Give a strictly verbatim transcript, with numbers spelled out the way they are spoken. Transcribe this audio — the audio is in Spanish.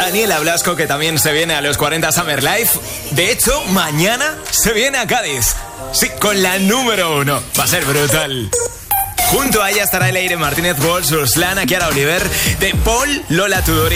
Daniela Blasco, que también se viene a los cuarenta Summer Life. De hecho, mañana se viene a Cádiz. Sí, con la número uno. Va a ser brutal. Junto a ella estará Leire Martínez Walsh, Ruslan, Kiara Oliver, De Paul, Lola Tudori.